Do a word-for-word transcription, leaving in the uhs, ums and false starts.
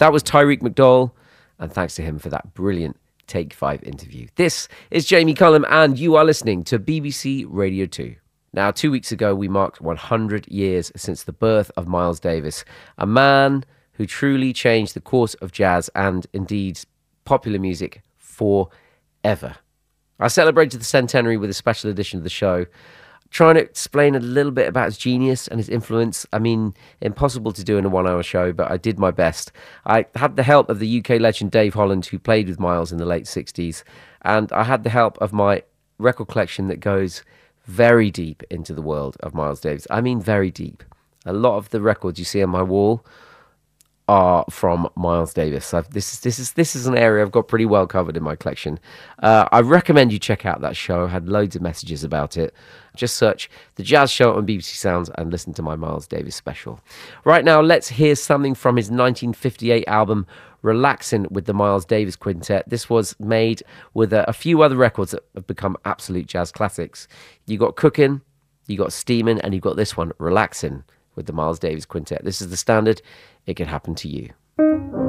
That was Tyreek McDowell, and thanks to him for that brilliant Take Five interview. This is Jamie Cullum, and you are listening to B B C Radio two. Now, two weeks ago, we marked one hundred years since the birth of Miles Davis, a man who truly changed the course of jazz and, indeed, popular music forever. I celebrated the centenary with a special edition of the show, trying to explain a little bit about his genius and his influence. I mean, impossible to do in a one-hour show, but I did my best. I had the help of the U K legend Dave Holland, who played with Miles in the late sixties, and I had the help of my record collection that goes very deep into the world of Miles Davis. I mean, very deep. A lot of the records you see on my wall are from Miles Davis. I've, this is this is this is an area I've got pretty well covered in my collection. Uh, I recommend you check out that show. I had loads of messages about it. Just search The Jazz Show on B B C Sounds and listen to my Miles Davis special. Right now, let's hear something from his nineteen fifty-eight album Relaxin' with the Miles Davis Quintet. This was made with a, a few other records that have become absolute jazz classics. You got Cookin', you got Steamin', and you got this one, Relaxin' with the Miles Davis Quintet. This is the standard. It Can Happen to You.